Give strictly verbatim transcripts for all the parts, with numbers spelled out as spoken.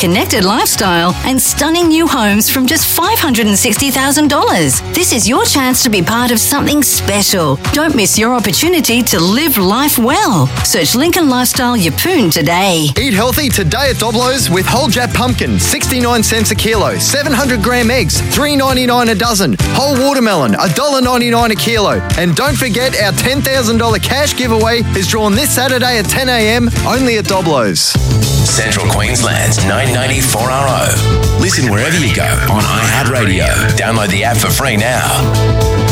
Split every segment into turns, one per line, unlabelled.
connected lifestyle, and stunning new homes from just five hundred sixty thousand dollars. This is your chance to be part of something special. Don't miss your opportunity to live life well. Search Lincoln Lifestyle Yeppoon today.
Eat healthy today at Doblo's with whole Jap pumpkin, sixty-nine cents a kilo, seven hundred gram eggs, three ninety-nine a dozen, whole watermelon, one dollar ninety-nine a kilo. And don't forget our ten thousand dollars cash giveaway is drawn this Saturday at ten a.m. only at Doblo's.
Central Queensland's nine ninety-four R O. Listen wherever you go on iHeartRadio. Download the app for free now.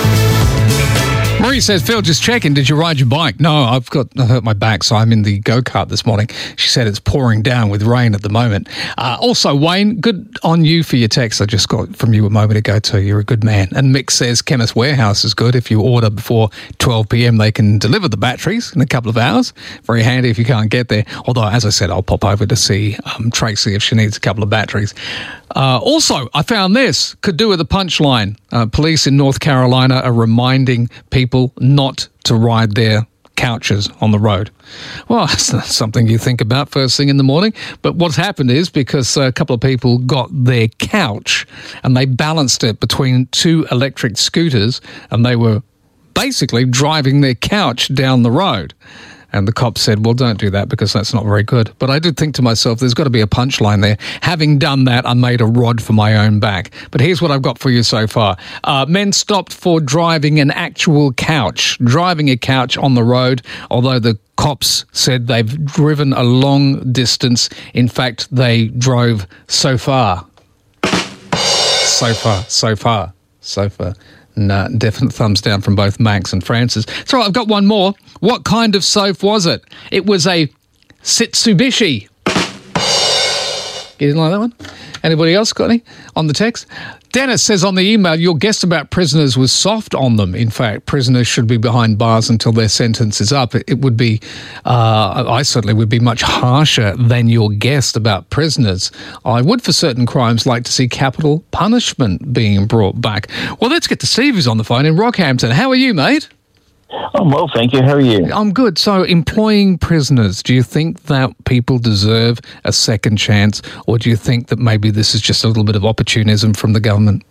Marie says, Phil, just checking, did you ride your bike? No, I've got I hurt my back, so I'm in the go-kart this morning. She said it's pouring down with rain at the moment. Uh, also, Wayne, good on you for your text I just got from you a moment ago too. You're a good man. And Mick says Chemist Warehouse is good. If you order before twelve p.m, they can deliver the batteries in a couple of hours. Very handy if you can't get there. Although, as I said, I'll pop over to see um, Tracy if she needs a couple of batteries. Uh, also, I found this. Could do with a punchline. Uh, police in North Carolina are reminding people not to ride their couches on the road. Well, that's not something you think about first thing in the morning. But what's happened is because a couple of people got their couch and they balanced it between two electric scooters and they were basically driving their couch down the road. And the cop said, well, don't do that because that's not very good. But I did think to myself, there's got to be a punchline there. Having done that, I made a rod for my own back. But here's what I've got for you so far. Uh, men stopped for driving an actual couch, driving a couch on the road, although the cops said they've driven a long distance. In fact, they drove so far. So far, so far, so far. No, definite thumbs down from both Max and Francis. So I've got one more. What kind of sofa was it? It was a Mitsubishi. You didn't like that one? Anybody else got any on the text? Dennis says on the email, your guess about prisoners was soft on them. In fact, prisoners should be behind bars until their sentence is up. It, it would be, uh, I certainly would be much harsher than your guess about prisoners. I would, for certain crimes, like to see capital punishment being brought back. Well, let's get to Steve, who's on the phone in Rockhampton. How are you, mate?
I'm well, thank you. How are you?
I'm good. So, employing prisoners, do you think that people deserve a second chance, or do you think that maybe this is just a little bit of opportunism from the government?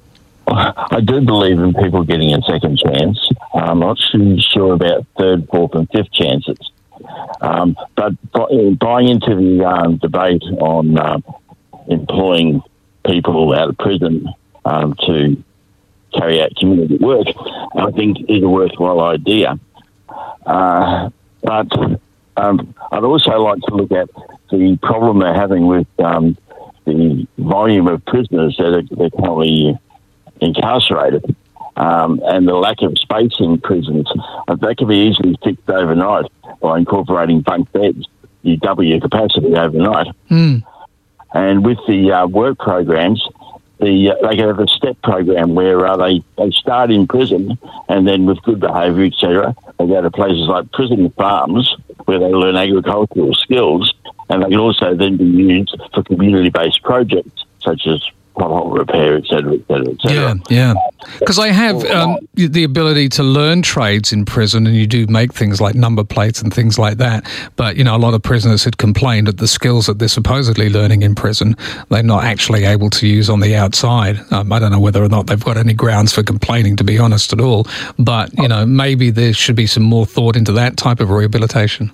I do believe in people getting a second chance. I'm not too sure about third, fourth and fifth chances. Um, but buying into the um, debate on uh, employing people out of prison um, to carry out community work, I think is a worthwhile idea. Uh, but um, I'd also like to look at the problem they're having with um, the volume of prisoners that are they're currently incarcerated um, and the lack of space in prisons. Uh, that can be easily fixed overnight by incorporating bunk beds. You double your capacity overnight.
Mm.
And with the uh, work programs, The, uh, they can have a step program where uh, they, they start in prison and then with good behaviour, et cetera, they go to places like prison farms where they learn agricultural skills, and they can also then be used for community-based projects such as pothole repair, et cetera, et cetera, et cetera.
Yeah, yeah. Because I have um, the ability to learn trades in prison, and you do make things like number plates and things like that. But, you know, a lot of prisoners had complained that the skills that they're supposedly learning in prison, they're not actually able to use on the outside. Um, I don't know whether or not they've got any grounds for complaining, to be honest, at all. But, you know, maybe there should be some more thought into that type of rehabilitation.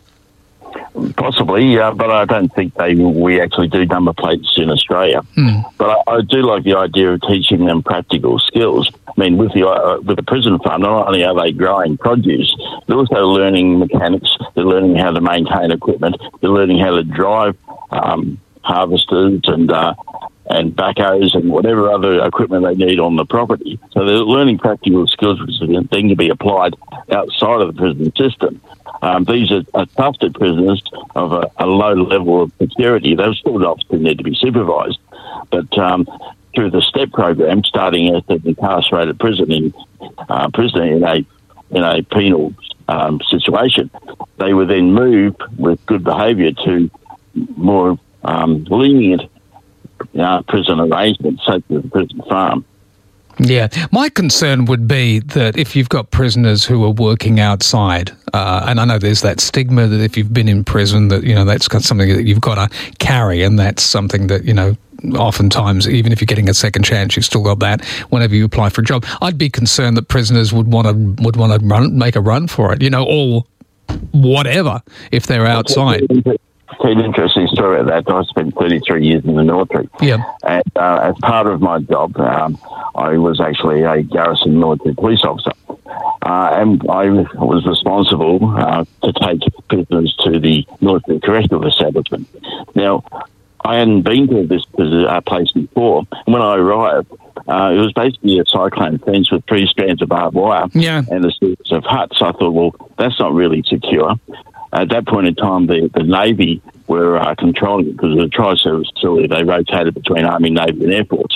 Possibly, uh, but I don't think they we actually do number plates in Australia.
Mm.
But I, I do like the idea of teaching them practical skills. I mean, with the uh, with the prison farm, not only are they growing produce, they're also learning mechanics. They're learning how to maintain equipment. They're learning how to drive um, harvesters and uh, and backhoes and whatever other equipment they need on the property. So they're learning practical skills which then can be applied outside of the prison system. Um, these are, are trusted prisoners of a, a low level of security. They still obviously need to be supervised. But um, through the STEP program, starting at the incarcerated prison in uh, prison in a in a penal um, situation, they were then moved with good behaviour to more um, lenient uh, prison arrangements, such as the prison farm.
Yeah. My concern would be that if you've got prisoners who are working outside, uh, and I know there's that stigma that if you've been in prison that, you know, that's got something that you've got to carry, and that's something that, you know, oftentimes, even if you're getting a second chance, you've still got that whenever you apply for a job. I'd be concerned that prisoners would want to would want to run, make a run for it, you know, or whatever, if they're outside.
Quite an interesting story about that. I spent thirty-three years in the military.
Yeah.
And uh, as part of my job, um, I was actually a garrison military police officer. Uh, and I was responsible uh, to take prisoners to the military correctional establishment. Now, I hadn't been to this uh, place before. And when I arrived, uh, it was basically a cyclone fence with three strands of barbed wire
yeah.
and a series of huts. I thought, well, that's not really secure. At that point in time, the, the Navy were uh, controlling it because it was a tri-service facility. They rotated between Army, Navy and Air Force.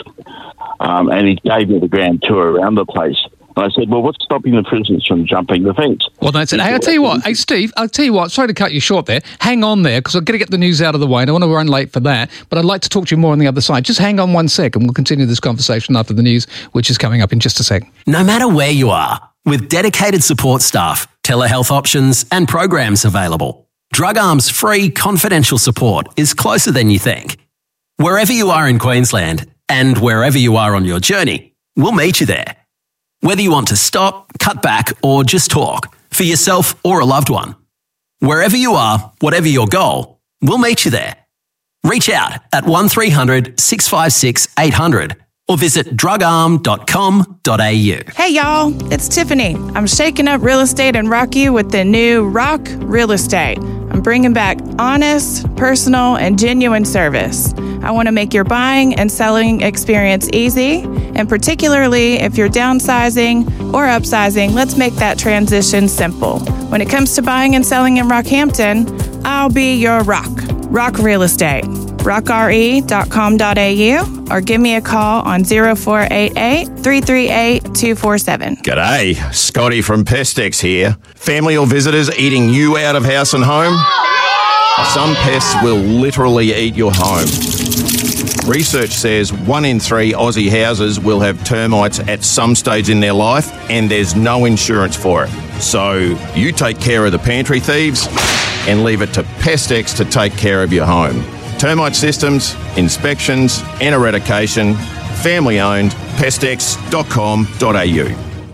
Um, and he gave me the grand tour around the place. And I said, well, what's stopping the prisoners from jumping the fence?
Well, that's it. Hey, I'll tell you what. Hey, Steve, I'll tell you what. Sorry to cut you short there. Hang on there, because I've got to get the news out of the way. I don't want to run late for that, but I'd like to talk to you more on the other side. Just hang on one sec, and we'll continue this conversation after the news, which is coming up in just a sec.
No matter where you are, with dedicated support staff, telehealth options and programs available, Drug Arm's free confidential support is closer than you think. Wherever you are in Queensland and wherever you are on your journey, we'll meet you there. Whether you want to stop, cut back or just talk, for yourself or a loved one. Wherever you are, whatever your goal, we'll meet you there. Reach out at one three hundred six five six eight hundred or visit drug arm dot com dot a u.
Hey y'all, it's Tiffany. I'm shaking up real estate and rock you with the new Rock Real Estate. I'm bringing back honest, personal, and genuine service. I want to make your buying and selling experience easy, and particularly if you're downsizing or upsizing, let's make that transition simple. When it comes to buying and selling in Rockhampton, I'll be your rock. Rock Real Estate. rock r e dot com dot a u or give me a call on zero four eight eight, three three eight, two four seven.
G'day, Scotty from Pestex here. Family or visitors eating you out of house and home? Some pests will literally eat your home. Research says one in three Aussie houses will have termites at some stage in their life, and there's no insurance for it. So you take care of the pantry thieves and leave it to Pestex to take care of your home. Termite systems, inspections and eradication. Family owned. pestex dot com dot a u.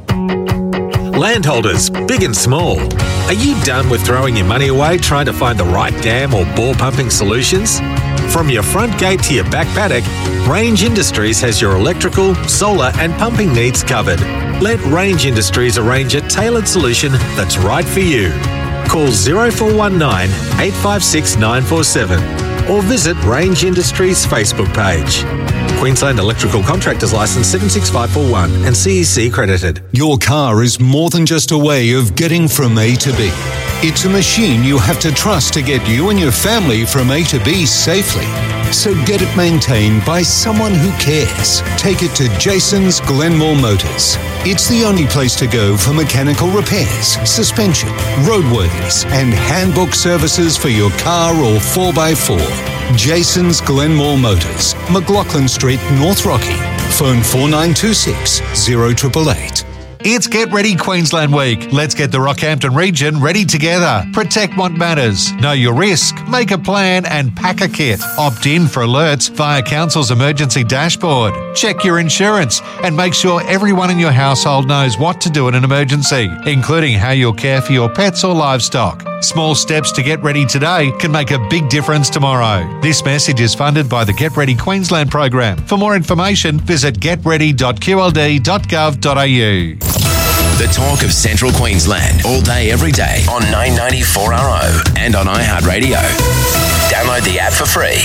Landholders, big and small, are you done with throwing your money away trying to find the right dam or bore pumping solutions? From your front gate to your back paddock, Range Industries has your electrical, solar and pumping needs covered. Let Range Industries arrange a tailored solution that's right for you. Call zero four one nine, eight five six, nine four seven or visit Range Industries Facebook page. Queensland Electrical Contractors Licence seven six five four one and C E C credited.
Your car is more than just a way of getting from A to B. It's a machine you have to trust to get you and your family from A to B safely. So get it maintained by someone who cares. Take it to Jason's Glenmore Motors. It's the only place to go for mechanical repairs, suspension, roadworthies, and handbook services for your car or four by four. Jason's Glenmore Motors, McLaughlin Street, North Rocky. Phone four nine two six, zero eight eight eight.
It's Get Ready Queensland Week. Let's get the Rockhampton region ready together. Protect what matters. Know your risk. Make a plan and pack a kit. Opt in for alerts via Council's emergency dashboard. Check your insurance and make sure everyone in your household knows what to do in an emergency, including how you'll care for your pets or livestock. Small steps to get ready today can make a big difference tomorrow. This message is funded by the Get Ready Queensland program. For more information, visit get ready dot q l d dot gov dot a u.
The talk of Central Queensland, all day, every day on nine ninety four R O and on iHeartRadio. Download the app for free.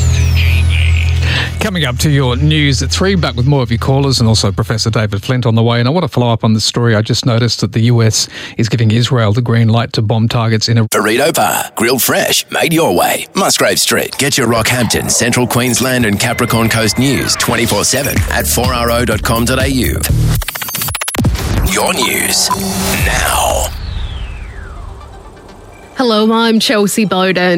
Coming up to your news at three, back with more of your callers and also Professor David Flint on the way. And I want to follow up on this story. I just noticed that the U S is giving Israel the green light to bomb targets in a...
Burrito Bar, grilled fresh, made your way. Musgrave Street. Get your Rockhampton, Central Queensland and Capricorn Coast news twenty-four seven at four r o dot com dot a u. Your news now.
Hello, I'm Chelsea Bowden.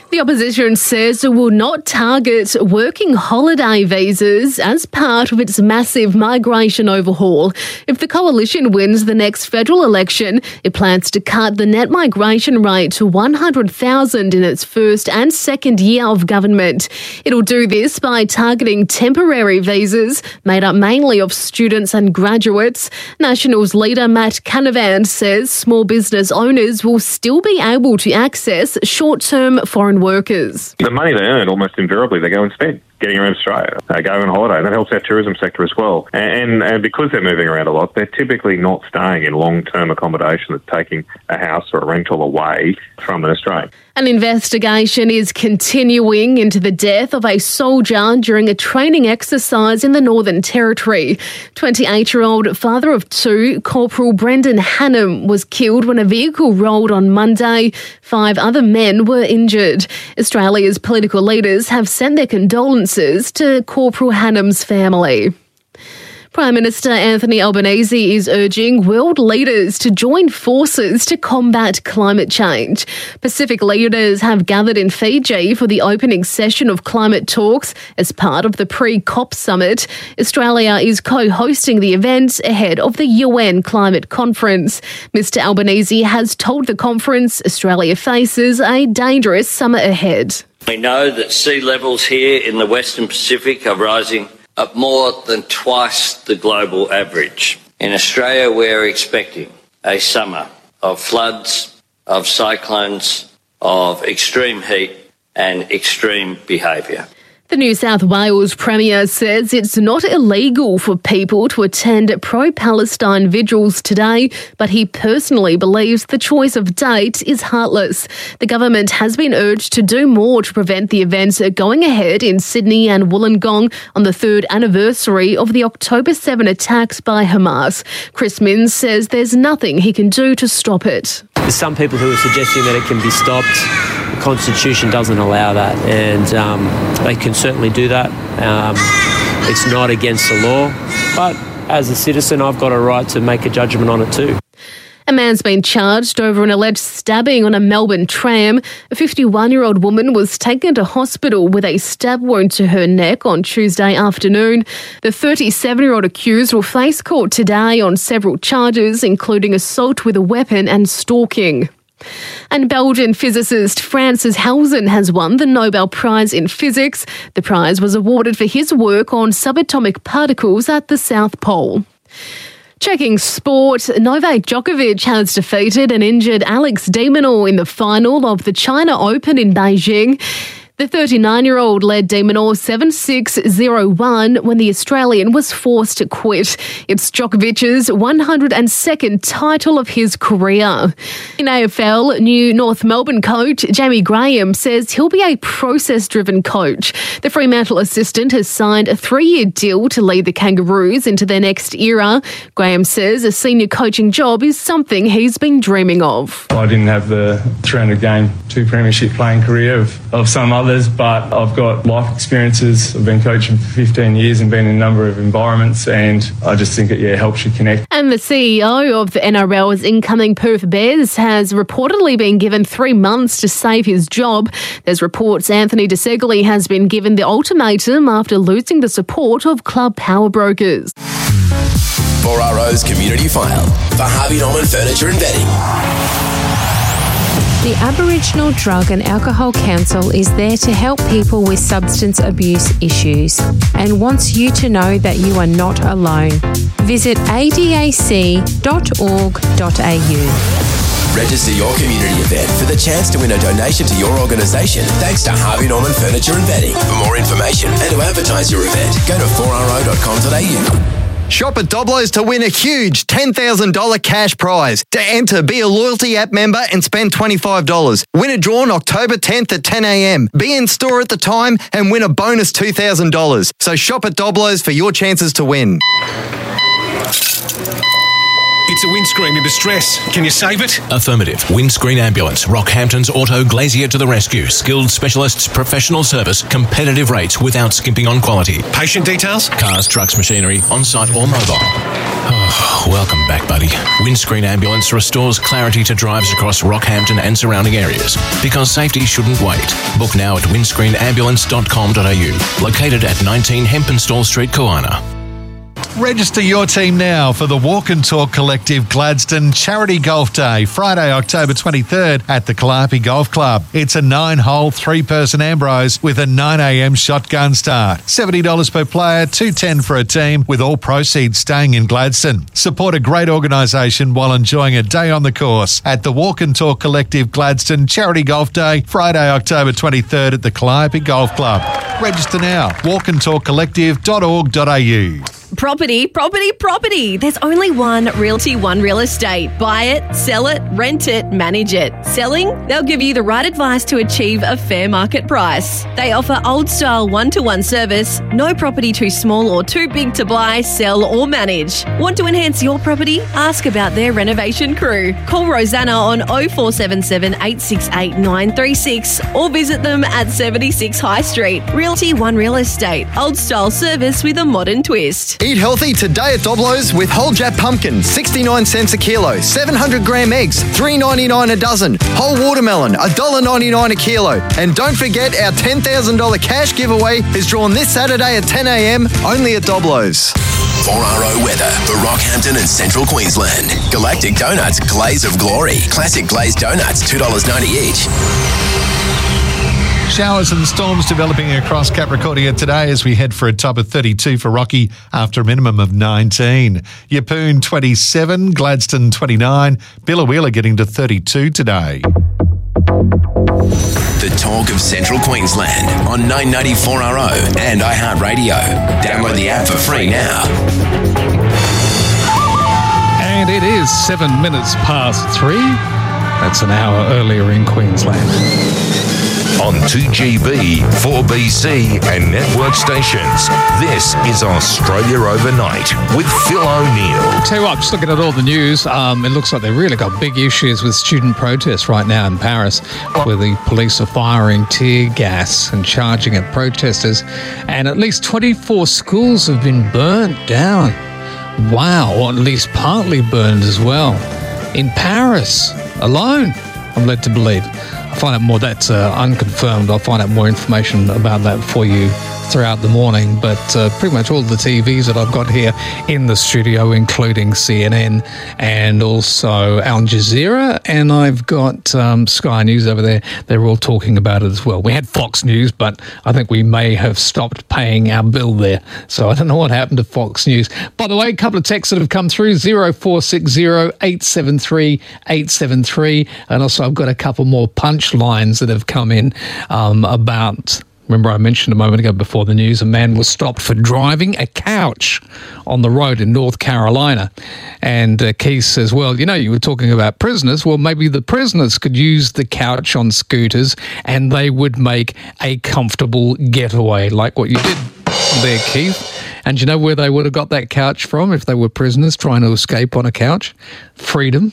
The opposition says it will not target working holiday visas as part of its massive migration overhaul. If the coalition wins the next federal election, it plans to cut the net migration rate to one hundred thousand in its first and second year of government. It'll do this by targeting temporary visas made up mainly of students and graduates. Nationals leader Matt Canavan says small business owners will still be able to access short-term foreign workers.
The money they earn, almost invariably, they go and spend getting around Australia, uh, going on holiday. That helps our tourism sector as well. And, and because they're moving around a lot, they're typically not staying in long-term accommodation that's taking a house or a rental away from an Australian.
An investigation is continuing into the death of a soldier during a training exercise in the Northern Territory. twenty-eight-year-old father of two, Corporal Brendan Hannam, was killed when a vehicle rolled on Monday. Five other men were injured. Australia's political leaders have sent their condolences to Corporal Hannam's family. Prime Minister Anthony Albanese is urging world leaders to join forces to combat climate change. Pacific leaders have gathered in Fiji for the opening session of climate talks as part of the pre-COP summit. Australia is co-hosting the event ahead of the U N climate conference. Mister Albanese has told the conference Australia faces a dangerous summer ahead.
We know that sea levels here in the Western Pacific are rising at more than twice the global average. In Australia, we're expecting a summer of floods, of cyclones, of extreme heat and extreme behaviour.
The New South Wales Premier says it's not illegal for people to attend pro-Palestine vigils today, but he personally believes the choice of date is heartless. The government has been urged to do more to prevent the events going ahead in Sydney and Wollongong on the third anniversary of the October seventh attacks by Hamas. Chris Minns says there's nothing he can do to stop it.
There's some people who are suggesting that it can be stopped. The Constitution doesn't allow that, and um, they can certainly do that. Um, it's not against the law, but as a citizen, I've got a right to make a judgment on it too.
A man's been charged over an alleged stabbing on a Melbourne tram. A fifty-one-year-old woman was taken to hospital with a stab wound to her neck on Tuesday afternoon. The thirty-seven-year-old accused will face court today on several charges, including assault with a weapon and stalking. And Belgian physicist Francis Halzen has won the Nobel Prize in Physics. The prize was awarded for his work on subatomic particles at the South Pole. Checking sport, Novak Djokovic has defeated and injured Alex de Minaur in the final of the China Open in Beijing. The thirty-nine-year-old led de Minaur seven six zero one when the Australian was forced to quit. It's Djokovic's one hundred second title of his career. In A F L, new North Melbourne coach Jamie Graham says he'll be a process-driven coach. The Fremantle assistant has signed a three-year deal to lead the Kangaroos into their next era. Graham says a senior coaching job is something he's been dreaming of.
I didn't have the three hundred game, two premiership playing career of, of some others. But I've got life experiences. I've been coaching for fifteen years and been in a number of environments, and I just think it yeah helps you connect.
And the C E O of the N R L's incoming Perth Bears has reportedly been given three months to save his job. There's reports Anthony DeSegli has been given the ultimatum after losing the support of club power brokers.
four R O's Community File for Harvey Norman Furniture and Bedding.
The Aboriginal Drug and Alcohol Council is there to help people with substance abuse issues and wants you to know that you are not alone. Visit a d a c dot org dot a u.
Register your community event for the chance to win a donation to your organisation thanks to Harvey Norman Furniture and Bedding. For more information and to advertise your event, go to four r o dot com dot a u.
Shop at Doblo's to win a huge ten thousand dollars cash prize. To enter, be a loyalty app member and spend twenty-five dollars. Win a draw on October tenth at ten a m. Be in store at the time and win a bonus two thousand dollars. So shop at Doblo's for your chances to win.
It's a windscreen in distress. Can you save it?
Affirmative. Windscreen Ambulance. Rockhampton's Auto Glazier to the rescue. Skilled specialists, professional service, competitive rates without skimping on quality.
Patient details?
Cars, trucks, machinery, on-site or mobile. Oh, welcome back, buddy. Windscreen Ambulance restores clarity to drives across Rockhampton and surrounding areas because safety shouldn't wait. Book now at windscreen ambulance dot com dot a u. Located at nineteen Hempenstall Street, Koana.
Register your team now for the Walk and Talk Collective Gladstone Charity Golf Day, Friday, October twenty-third at the Calliope Golf Club. It's a nine-hole, three-person Ambrose with a nine a m shotgun start. seventy dollars per player, two hundred ten dollars for a team, with all proceeds staying in Gladstone. Support a great organisation while enjoying a day on the course at the Walk and Talk Collective Gladstone Charity Golf Day, Friday, October twenty-third at the Calliope Golf Club. Register now, walk and talk collective dot org dot a u.
Property, property, property. There's only one Realty One Real Estate. Buy it, sell it, rent it, manage it. Selling? They'll give you the right advice to achieve a fair market price. They offer old-style one-to-one service, no property too small or too big to buy, sell or manage. Want to enhance your property? Ask about their renovation crew. Call Rosanna on oh four seven seven, eight six eight, nine three six or visit them at seventy-six High Street. Realty One Real Estate. Old-style service with a modern twist.
Eat healthy today at Doblo's with whole Jap pumpkin, sixty-nine cents a kilo. seven hundred gram eggs, three ninety-nine a dozen. Whole watermelon, one dollar ninety-nine a kilo. And don't forget our ten thousand dollars cash giveaway is drawn this Saturday at ten a m only at Doblo's.
four R O weather for Rockhampton and Central Queensland. Galactic Donuts Glaze of Glory. Classic glazed donuts, two dollars ninety each.
Showers and storms developing across Capricornia today as we head for a top of thirty-two for Rocky after a minimum of nineteen. Yeppoon twenty-seven, Gladstone twenty-nine, Billawheeler getting to thirty-two today.
The talk of Central Queensland on nine ninety-four R O and iHeartRadio. Download the app for free now.
And it is seven minutes past three. That's an hour earlier in Queensland.
On two G B, four B C and network stations, this is Australia Overnight with Phil O'Neill.
Tell you what, just looking at all the news, um, it looks like they've really got big issues with student protests right now in Paris, where the police are firing tear gas and charging at protesters, and at least twenty-four schools have been burnt down. Wow, or at least partly burned as well. In Paris alone, I'm led to believe. I'll find out more. That's uh, unconfirmed. I'll find out more information about that for you throughout the morning. But uh, pretty much all the T Vs that I've got here in the studio, including C N N and also Al Jazeera, and I've got um, Sky News over there. They're all talking about it as well. We had Fox News, but I think we may have stopped paying our bill there. So I don't know what happened to Fox News. By the way, a couple of texts that have come through, zero four six zero, eight seven three, eight seven three. And also I've got a couple more punch lines that have come in um, about... Remember I mentioned a moment ago before the news, a man was stopped for driving a couch on the road in North Carolina. And uh, Keith says, well, you know, you were talking about prisoners. Well, maybe the prisoners could use the couch on scooters and they would make a comfortable getaway like what you did there, Keith. And you know where they would have got that couch from if they were prisoners trying to escape on a couch? Freedom.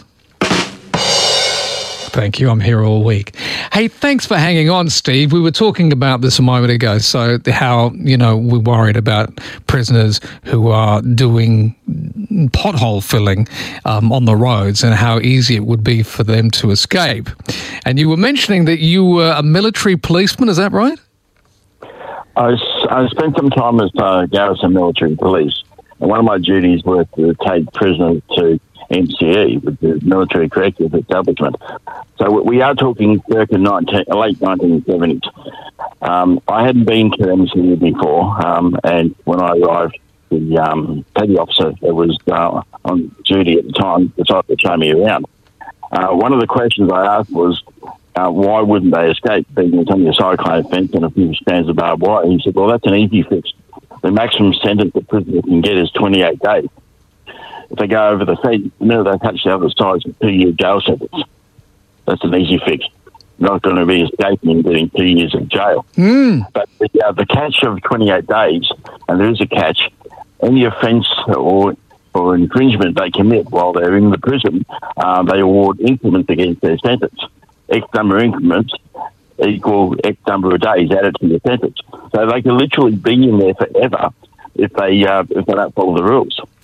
Thank you. I'm here all week. Hey, thanks for hanging on, Steve. We were talking about this a moment ago. So how, you know, we're worried about prisoners who are doing pothole filling um, on the roads and how easy it would be for them to escape. And you were mentioning that you were a military policeman. Is that right?
I, I spent some time as uh, Garrison Military Police. And one of my duties was to take prisoners to M C E, with the Military Corrective Establishment. So we are talking circa nineteen, late nineteen seventies. Um, I hadn't been to M C E before, um, and when I arrived, the um, petty officer that was uh, on duty at the time decided to show me around. Uh, one of the questions I asked was, uh, why wouldn't they escape, being it's only a cyclone fence and a few strands of barbed wire? He said, well, that's an easy fix. The maximum sentence that prisoners can get is twenty-eight days. If they go over the fence, the minute they touch the other side, it's a two-year jail sentence. That's an easy fix. Not going to be escaping and getting two years in jail.
Mm.
But the, uh, the catch of twenty-eight days, and there is a catch, any offence or or infringement they commit while they're in the prison, uh, they award increments against their sentence. X number of increments equal X number of days added to the sentence. So they can literally be in there forever if they uh, if they don't follow the rules.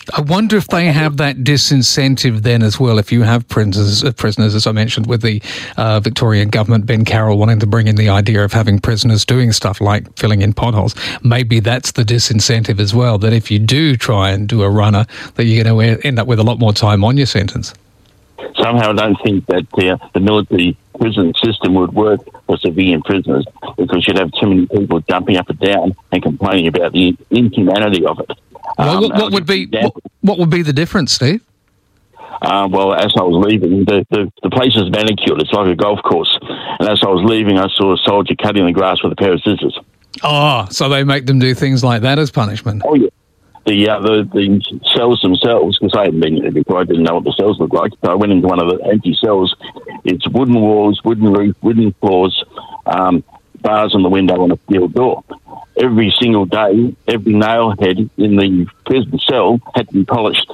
I wonder if they have that disincentive then as well. If you have prisoners, uh, prisoners as I mentioned, with the uh, Victorian government, Ben Carroll wanting to bring in the idea of having prisoners doing stuff like filling in potholes, maybe that's the disincentive as well, that if you do try and do a runner, that you're going to end up with a lot more time on your sentence.
Somehow I don't think that uh, the military prison system would work for civilian prisoners, because you'd have too many people jumping up and down and complaining about the inhumanity of it.
Well,
Um,
what, what would be what, what would be the difference, Steve?
Uh, well, as I was leaving, the, the, the place is manicured. It's like a golf course. And as I was leaving, I saw a soldier cutting the grass with a pair of scissors.
Oh, so they make them do things like that as punishment.
Oh, yeah. The, uh, the the cells themselves, because I hadn't been there before, I didn't know what the cells looked like. So I went into one of the empty cells. It's wooden walls, wooden roof, wooden floors, um, bars on the window and a steel door. Every single day, every nail head in the prison cell had to be polished.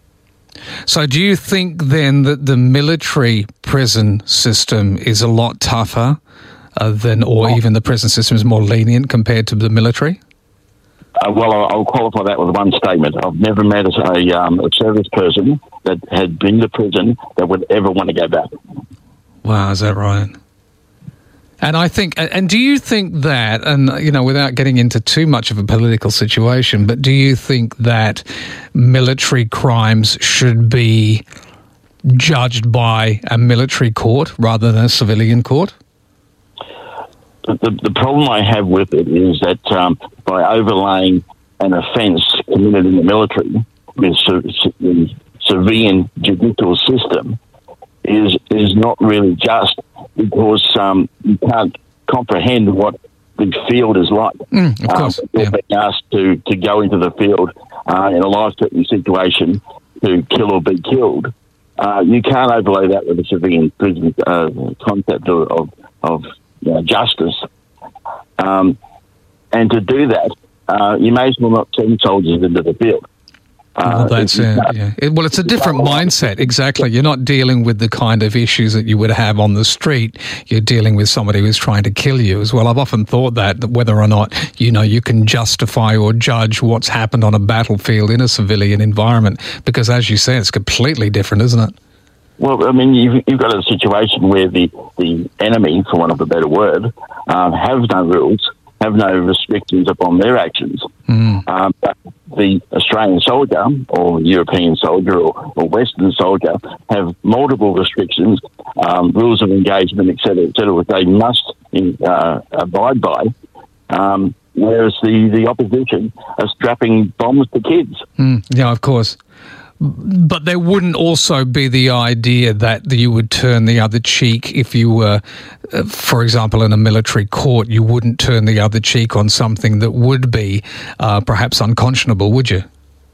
So do you think then that the military prison system is a lot tougher uh, than, or even the prison system is more lenient compared to the military?
Uh, well, I'll, I'll qualify that with one statement. I've never met a, um, a service person that had been to prison that would ever want to go back.
Wow, is that right? And I think, and do you think that, and you know, without getting into too much of a political situation, but do you think that military crimes should be judged by a military court rather than a civilian court?
The, the, the problem I have with it is that um, by overlaying an offence committed in the military with the civilian judicial system is is not really just, because um, you can't comprehend what the field is like.
Mm, of course,
um, you're being asked to, to go into the field uh, in a life-threatening situation to kill or be killed. Uh, you can't overlay that with a civilian prison uh, concept of, of, of you know, justice. Um, and to do that, uh, you may as well not send soldiers into the field.
Well, that's it. Yeah. It, well, it's a different mindset. Exactly. You're not dealing with the kind of issues that you would have on the street. You're dealing with somebody who's trying to kill you as well. I've often thought that, that whether or not, you know, you can justify or judge what's happened on a battlefield in a civilian environment, because as you say, it's completely different, isn't it?
Well, I mean, you've, you've got a situation where the, the enemy, for want of a better word, um, have no rules, have no restrictions upon their actions.
Mm.
Um, but the Australian soldier or European soldier or, or Western soldier have multiple restrictions, um, rules of engagement, et cetera, et cetera, which they must in, uh, abide by, um, whereas the, the opposition are strapping bombs to kids.
Mm. Yeah, of course. But there wouldn't also be the idea that you would turn the other cheek if you were, uh, for example, in a military court, you wouldn't turn the other cheek on something that would be uh, perhaps unconscionable, would you?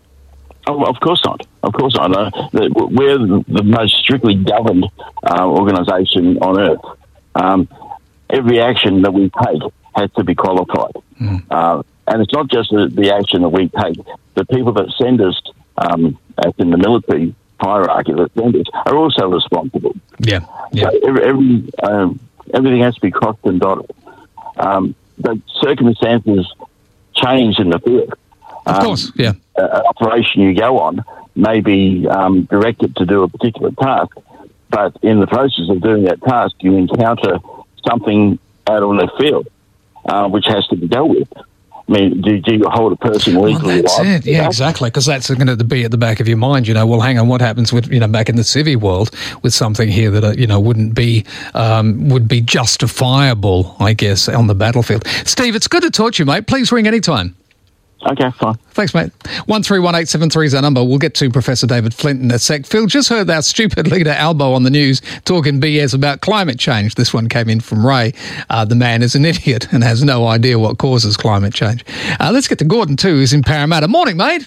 Oh, of course not. Of course not. Uh, the, we're the, the most strictly governed uh, organisation on earth. Um, every action that we take has to be qualified.
Mm.
Uh, and it's not just the, the action that we take. The people that send us, um, as in the military hierarchy that send us, are also responsible.
Yeah. yeah.
So every, every, um, everything has to be crossed and dotted. Um, but circumstances change in the field.
Of um, course, yeah.
An operation you go on may be um, directed to do a particular task, but in the process of doing that task, you encounter something out on the field, uh, which has to be dealt with. I mean, do, do you hold a person legally?
Well, that's it. Yeah, exactly. Because that's going to be at the back of your mind. You know, well, hang on, what happens with, you know, back in the civvy world with something here that, uh, you know, wouldn't be, um, would be justifiable, I guess, on the battlefield. Steve, it's good to talk to you, mate. Please ring anytime.
Okay, fine.
Thanks, mate. one three one eight seven three is our number. We'll get to Professor David Flint in a sec. Phil, just heard our stupid leader Albo on the news talking B S about climate change. This one came in from Ray. Uh, the man is an idiot and has no idea what causes climate change. Uh, let's get to Gordon, too, who's in Parramatta. Morning, mate.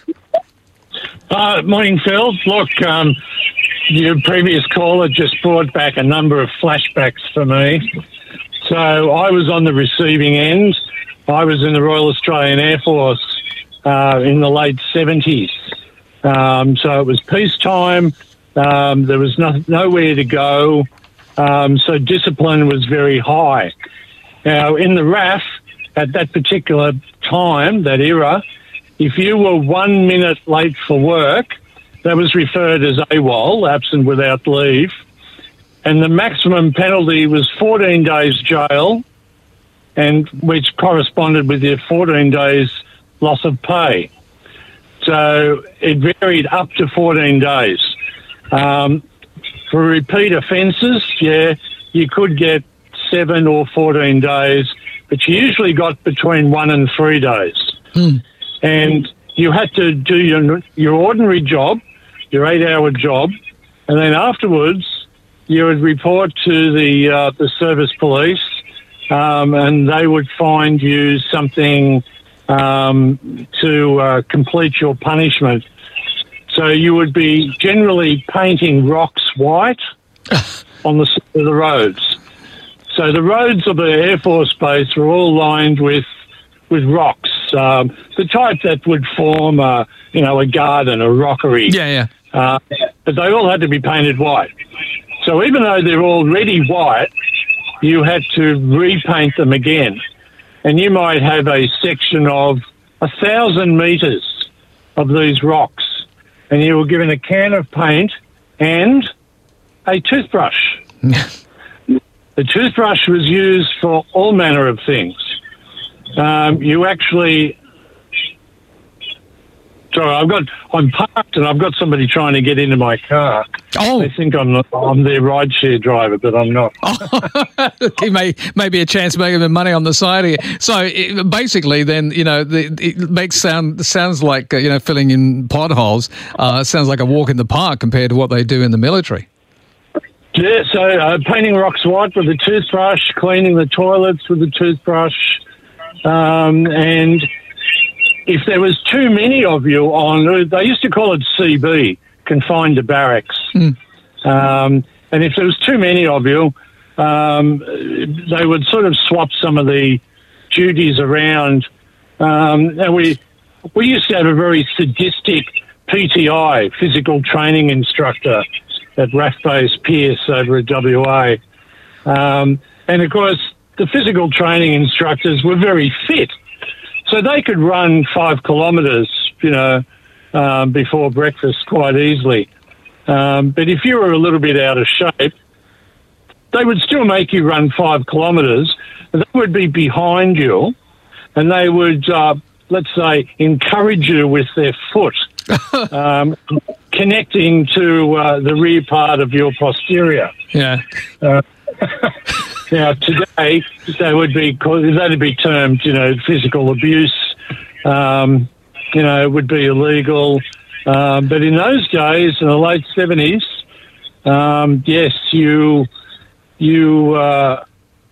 Uh, morning, Phil. Look, um, your previous caller just brought back a number of flashbacks for me. So I was on the receiving end. I was in the Royal Australian Air Force uh, in the late seventies. Um, so it was peacetime. Um, there was no, nowhere to go. Um, so discipline was very high. Now, in the R A F, at that particular time, that era, if you were one minute late for work, that was referred as AWOL, absent without leave, and the maximum penalty was fourteen days jail, and which corresponded with your fourteen days loss of pay. So it varied up to fourteen days. Um, for repeat offences, yeah, you could get seven or fourteen days, but you usually got between one and three days.
Mm.
And you had to do your, your ordinary job, your eight-hour job, and then afterwards you would report to the uh, the service police, um, and they would find you something um, to uh, complete your punishment. So you would be generally painting rocks white on the side of the roads. So the roads of the Air Force Base were all lined with with rocks, um, the type that would form, a, you know, a garden, a rockery.
Yeah, yeah.
Uh, but they all had to be painted white. So even though they're already white, you had to repaint them again. And you might have a section of a thousand metres of these rocks, and you were given a can of paint and a toothbrush. The toothbrush was used for all manner of things. Um, you actually... Sorry, I've got, I'm parked and I've got somebody trying to get into my car.
Oh.
They think I'm not, I'm their rideshare driver, but I'm not.
He may maybe a chance of making them money on the side here. So it, basically, then you know, the, it makes sound sounds like uh, you know filling in potholes. Uh, sounds like a walk in the park compared to what they do in the military.
Yeah, so uh, painting rocks white with a toothbrush, cleaning the toilets with a toothbrush, um, and if there was too many of you on, they used to call it C B, confined to barracks.
Mm.
Um, and if there was too many of you, um, they would sort of swap some of the duties around. Um, and we we used to have a very sadistic P T I, physical training instructor, at R A F Base Pierce over at W A. Um, and, of course, the physical training instructors were very fit. So they could run five kilometres, you know, um, before breakfast quite easily. Um, but if you were a little bit out of shape, they would still make you run five kilometres. They would be behind you, and they would, uh, let's say, encourage you with their foot, um, connecting to uh, the rear part of your posterior.
Yeah.
Uh, Now, today, they would be, that'd be termed, you know, physical abuse, um, you know, would be illegal. Um, but in those days, in the late seventies, um, yes, you, you, uh,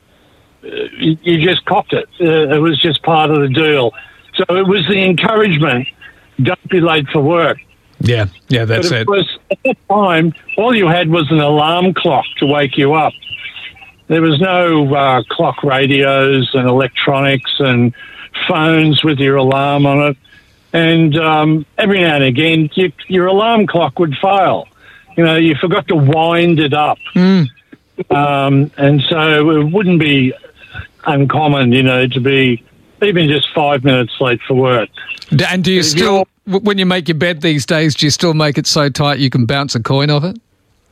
you, you just copped it. Uh, it was just part of the deal. So it was the encouragement, don't be late for work.
Yeah, yeah, that's
but of
it.
course, at that time, all you had was an alarm clock to wake you up. There was no uh, clock radios and electronics and phones with your alarm on it. And um, every now and again, you, your alarm clock would fail. You know, you forgot to wind it up.
Mm.
Um, and so it wouldn't be uncommon, you know, to be even just five minutes late for work.
And do you still, when you make your bed these days, do you still make it so tight you can bounce a coin off it?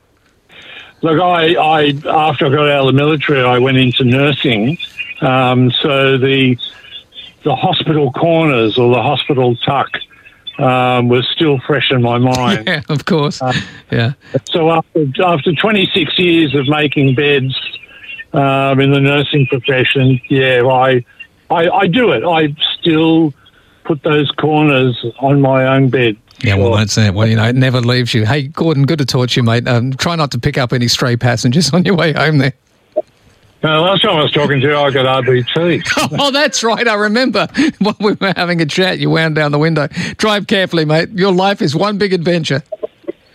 Look, I, I after I got out of the military, I went into nursing. Um, so the the hospital corners or the hospital tuck um, was still fresh in my mind.
Yeah, of course.
Uh,
yeah.
So after after twenty-six years of making beds um, in the nursing profession, yeah, I, I I do it. I still put those corners on my own bed.
Yeah, well, that's it. Well, you know, it never leaves you. Hey, Gordon, good to talk to you, mate. Um, try not to pick up any stray passengers on your way home there.
Uh, last time I was talking to you, I got R B T.
Oh, that's right. I remember when we were having a chat, you wound down the window. Drive carefully, mate. Your life is one big adventure.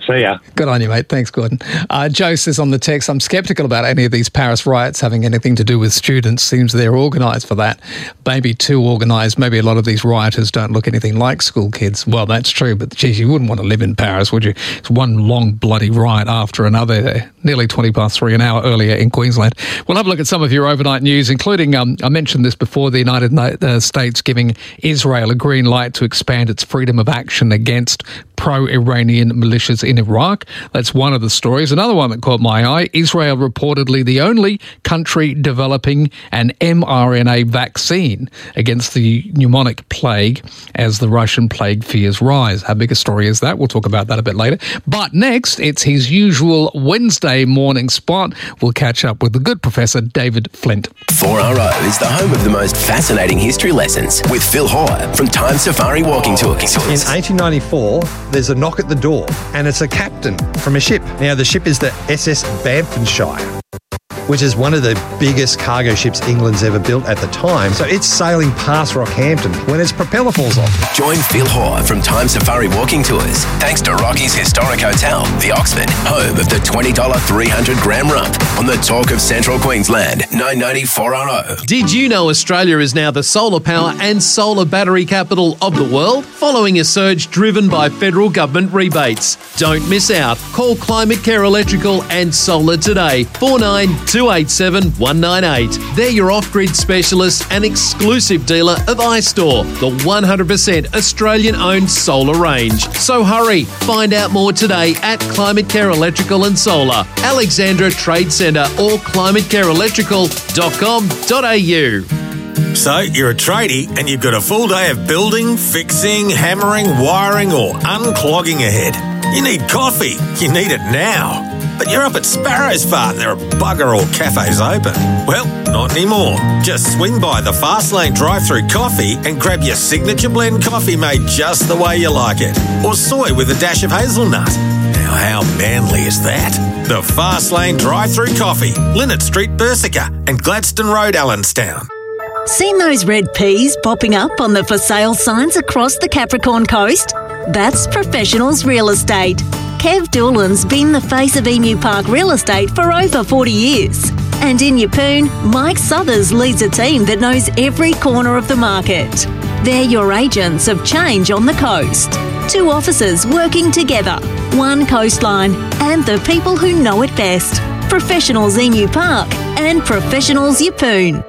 See ya.
Good on you, mate. Thanks, Gordon. Uh, Joe says on the text, I'm sceptical about any of these Paris riots having anything to do with students. Seems they're organised for that. Maybe too organised. Maybe a lot of these rioters don't look anything like school kids. Well, that's true, but geez, you wouldn't want to live in Paris, would you? It's one long bloody riot after another. Nearly twenty past three, an hour earlier in Queensland. We'll have a look at some of your overnight news, including, um, I mentioned this before, the United uh, States giving Israel a green light to expand its freedom of action against pro-Iranian militias in Iraq. That's one of the stories. Another one that caught my eye, Israel reportedly the only country developing an mRNA vaccine against the pneumonic plague as the Russian plague fears rise. How big a story is that? We'll talk about that a bit later. But next, it's his usual Wednesday morning spot. We'll catch up with the good Professor David Flint.
four R O is the home of the most fascinating history lessons with Phil Hoare from Time Safari Walking Tours.
In eighteen ninety-four, there's a knock at the door, and it's a captain from a ship. Now, the ship is the S S Bamfordshire, which is one of the biggest cargo ships England's ever built at the time. So it's sailing past Rockhampton when its propeller falls off.
Join Phil Hoare from Time Safari Walking Tours thanks to Rocky's Historic Hotel, the Oxford, home of the twenty dollars three hundred gram rump on the Talk of Central Queensland, nine ninety four R O.
Did you know Australia is now the solar power and solar battery capital of the world, following a surge driven by federal government rebates? Don't miss out. Call Climate Care Electrical and Solar today, four nine two eight seven one nine eight. They're your off-grid specialist and exclusive dealer of iStore, the one hundred percent Australian-owned solar range. So hurry, find out more today at Climate Care Electrical and Solar, Alexandra Trade Centre or climate care electrical dot com dot a u.
So, you're a tradie and you've got a full day of building, fixing, hammering, wiring or unclogging ahead. You need coffee. You need it now. But you're up at Sparrow's Fart and there are bugger all cafes open. Well, not anymore. Just swing by the Fast Lane drive-through coffee and grab your signature blend coffee made just the way you like it. Or soy with a dash of hazelnut. Now, how manly is that? The Fast Lane drive-through coffee, Linnet Street, Bersica and Gladstone Road, Allenstown.
Seen those red peas popping up on the for sale signs across the Capricorn Coast? That's Professionals Real Estate. Kev Doolan's been the face of Emu Park Real Estate for over forty years. And in Yeppoon, Mike Southers leads a team that knows every corner of the market. They're your agents of change on the coast. Two offices working together, one coastline, and the people who know it best. Professionals Emu Park and Professionals Yeppoon.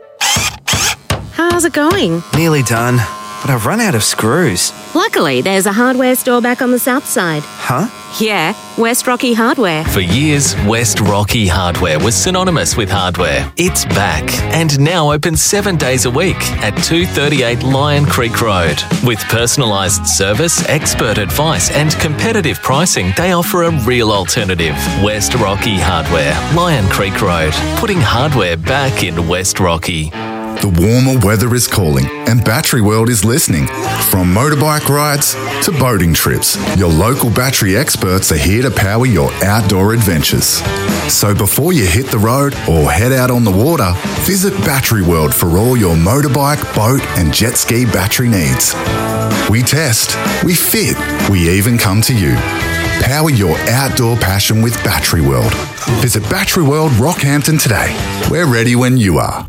How's it going?
Nearly done, but I've run out of screws.
Luckily, there's a hardware store back on the south side.
Huh?
Yeah, West Rocky Hardware.
For years, West Rocky Hardware was synonymous with hardware. It's back and now open seven days a week at two thirty-eight Lion Creek Road. With personalised service, expert advice and competitive pricing, they offer a real alternative. West Rocky Hardware, Lion Creek Road, putting hardware back in West Rocky.
The warmer weather is calling and Battery World is listening. From motorbike rides to boating trips, your local battery experts are here to power your outdoor adventures. So before you hit the road or head out on the water, visit Battery World for all your motorbike, boat and jet ski battery needs. We test, we fit, we even come to you. Power your outdoor passion with Battery World. Visit Battery World Rockhampton today. We're ready when you are.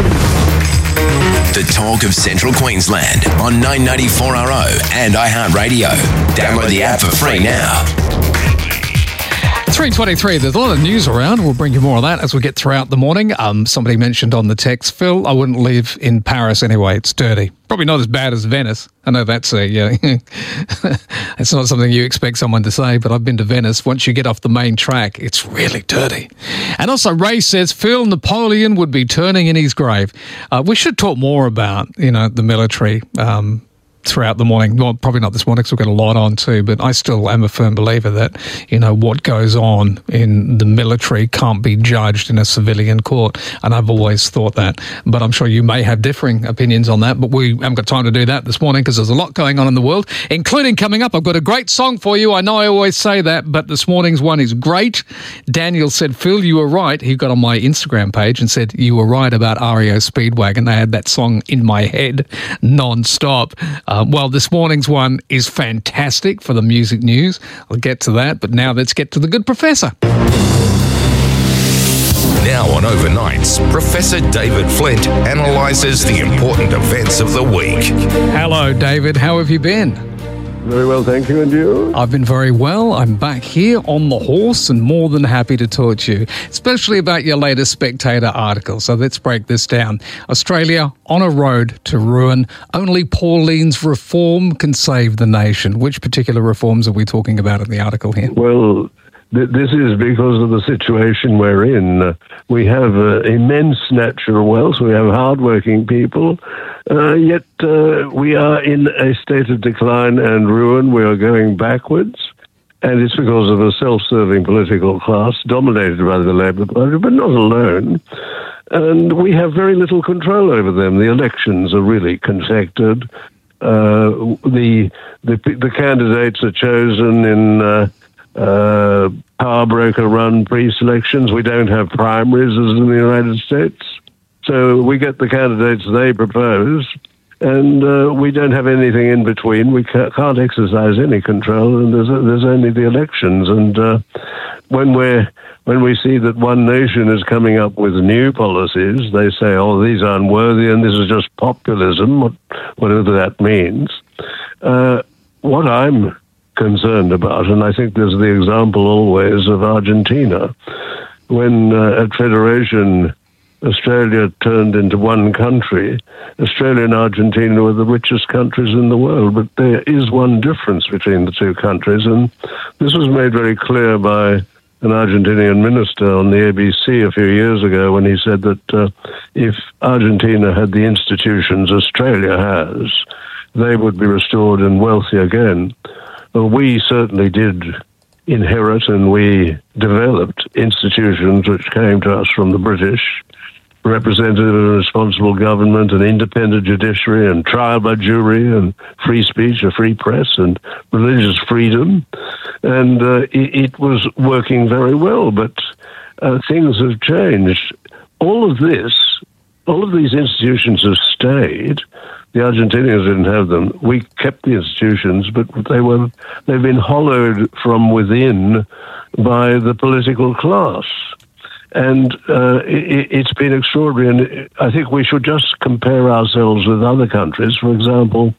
The Talk of Central Queensland on nine ninety-four R O and iHeartRadio. Download the app for free now.
three twenty-three, there's a lot of news around. We'll bring you more of that as we get throughout the morning. Um, somebody mentioned on the text, Phil, I wouldn't live in Paris anyway. It's dirty. Probably not as bad as Venice. I know that's a, yeah, it's not something you expect someone to say, but I've been to Venice. Once you get off the main track, it's really dirty. And also Ray says, Phil, Napoleon would be turning in his grave. Uh, we should talk more about, you know, the military, um, throughout the morning. Well, probably not this morning because we've got a lot on too, but I still am a firm believer that, you know, what goes on in the military can't be judged in a civilian court. And I've always thought that. But I'm sure you may have differing opinions on that, but we haven't got time to do that this morning because there's a lot going on in the world, including coming up. I've got a great song for you. I know I always say that, but this morning's one is great. Daniel said, Phil, you were right. He got on my Instagram page and said, you were right about R E O Speedwagon. They had that song in my head non-stop. Uh, well, this morning's one is fantastic for the music news. I'll get to that, but now let's get to the good professor.
Now on Overnights, Professor David Flint analyses the important events of the week.
Hello, David. How have you been?
Very well, thank you. And you?
I've been very well. I'm back here on the horse and more than happy to talk to you, especially about your latest Spectator article. So let's break this down. Australia on a road to ruin. Only Pauline's reform can save the nation. Which particular reforms are we talking about in the article here?
Well, th- this is because of the situation we're in. Uh, we have uh, immense natural wealth. We have hardworking people. Uh, yet uh, we are in a state of decline and ruin. We are going backwards. And it's because of a self-serving political class dominated by the Labour Party, but not alone. And we have very little control over them. The elections are really contested. Uh, the, the the candidates are chosen in uh, uh, power broker-run pre-selections. We don't have primaries as in the United States. So we get the candidates they propose, and uh, we don't have anything in between. We ca- can't exercise any control, and there's there's only the elections. And uh, when we're when we see that one nation is coming up with new policies, they say, "Oh, these are unworthy, and this is just populism," what, whatever that means. Uh, what I'm concerned about, and I think there's the example always of Argentina, when uh, at Federation Australia turned into one country. Australia and Argentina were the richest countries in the world, but there is one difference between the two countries, and this was made very clear by an Argentinian minister on the A B C a few years ago when he said that uh, if Argentina had the institutions Australia has, they would be restored and wealthy again. Well, we certainly did inherit and we developed institutions which came to us from the British: representative and responsible government, an independent judiciary, and trial by jury, and free speech, a free press, and religious freedom. And uh, it, it was working very well, but uh, things have changed. All of this, all of these institutions have stayed. The Argentinians didn't have them. We kept the institutions, but they were, they've been hollowed from within by the political class. And uh, it, it's been extraordinary. And I think we should just compare ourselves with other countries. For example,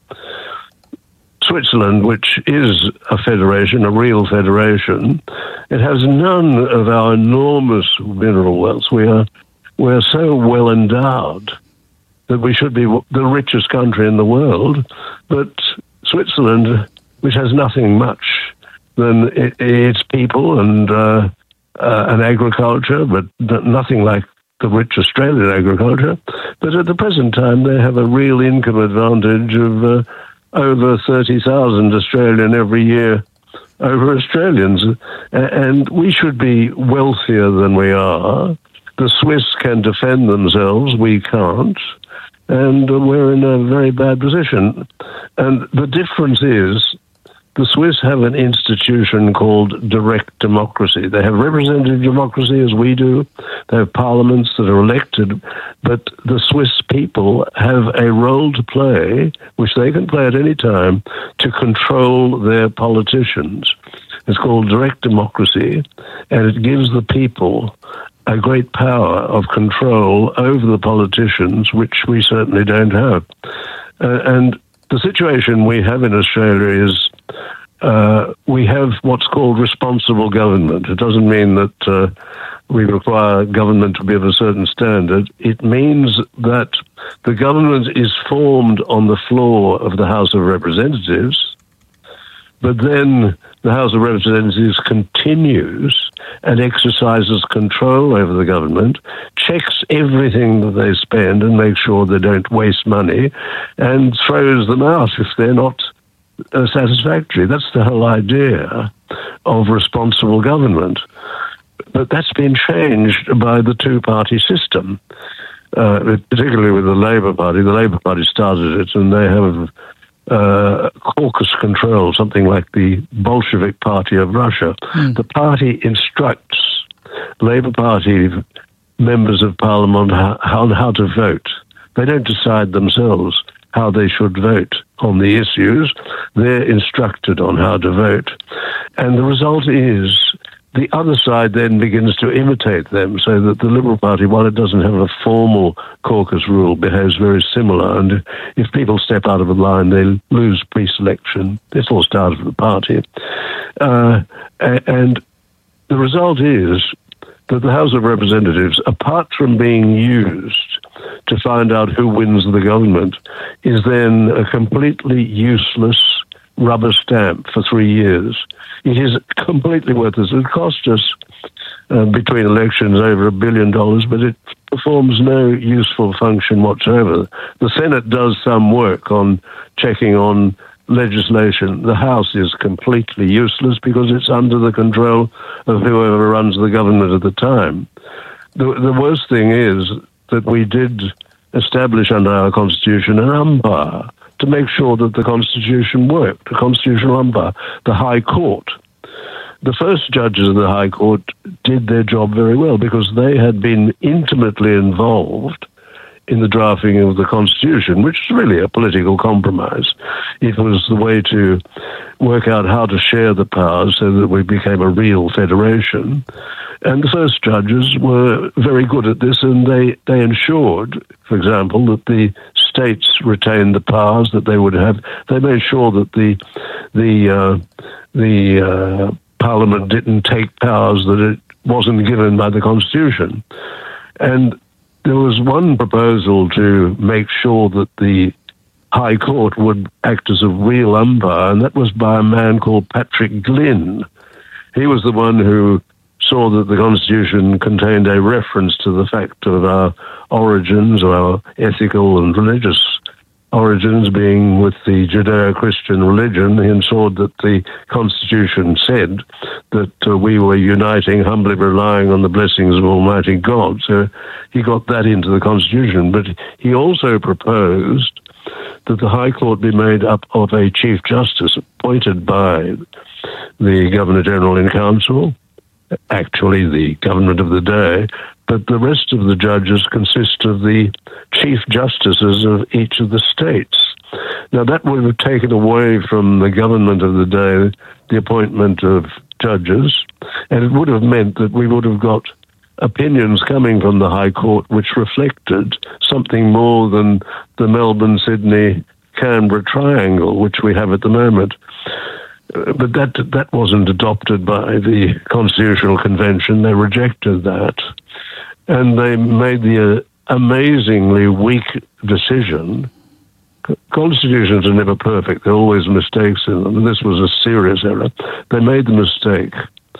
Switzerland, which is a federation, a real federation, it has none of our enormous mineral wealth. We are we are so well endowed that we should be the richest country in the world. But Switzerland, which has nothing much than it, its people and uh, Uh, and agriculture, but nothing like the rich Australian agriculture. But at the present time, they have a real income advantage of uh, over thirty thousand Australian every year over Australians. And we should be wealthier than we are. The Swiss can defend themselves, we can't. And we're in a very bad position. And the difference is, the Swiss have an institution called direct democracy. They have representative democracy as we do. They have parliaments that are elected. But the Swiss people have a role to play, which they can play at any time, to control their politicians. It's called direct democracy, and it gives the people a great power of control over the politicians, which we certainly don't have. Uh, and the situation we have in Australia is uh, we have what's called responsible government. It doesn't mean that uh, we require government to be of a certain standard. It means that the government is formed on the floor of the House of Representatives, but then the House of Representatives continues and exercises control over the government, checks everything that they spend and makes sure they don't waste money, and throws them out if they're not uh, satisfactory. That's the whole idea of responsible government. But that's been changed by the two-party system, uh, particularly with the Labour Party. The Labour Party started it, and they have uh, caucus control, something like the Bolshevik Party of Russia. Mm. The party instructs Labour Party members of Parliament how, how, how to vote. They don't decide themselves how they should vote on the issues. They're instructed on how to vote. And the result is the other side then begins to imitate them, so that the Liberal Party, while it doesn't have a formal caucus rule, behaves very similar. And if people step out of a line, they lose pre-selection. It's all started with the party. Uh, and the result is that the House of Representatives, apart from being used to find out who wins the government, is then a completely useless rubber stamp for three years. It is completely worthless. It cost us, uh, between elections, over a billion dollars, but it performs no useful function whatsoever. The Senate does some work on checking on legislation. The House is completely useless because it's under the control of whoever runs the government at the time. The, the worst thing is that we did establish under our Constitution an umpire to make sure that the Constitution worked, a constitutional umpire, the High Court. The first judges of the High Court did their job very well because they had been intimately involved in the drafting of the Constitution, which is really a political compromise. It was the way to work out how to share the powers so that we became a real federation. And the first judges were very good at this, and they, they ensured, for example, that the states retained the powers that they would have. They made sure that the the uh, the uh, Parliament didn't take powers that it wasn't given by the Constitution. And there was one proposal to make sure that the High Court would act as a real umpire, and that was by a man called Patrick Glynn. He was the one who saw that the Constitution contained a reference to the fact of our origins, or our ethical and religious origins being with the Judeo-Christian religion. He ensured that the Constitution said that uh, we were uniting, humbly relying on the blessings of Almighty God. So he got that into the Constitution. But he also proposed that the High Court be made up of a Chief Justice appointed by the Governor-General in Council, actually the government of the day, but the rest of the judges consist of the chief justices of each of the states. Now, that would have taken away from the government of the day the appointment of judges, and it would have meant that we would have got opinions coming from the High Court which reflected something more than the Melbourne, Sydney, Canberra triangle, which we have at the moment. But that that wasn't adopted by the Constitutional Convention. They rejected that. And they made the uh, amazingly weak decision. Constitutions are never perfect. There are always mistakes in them. This was a serious error. They made the mistake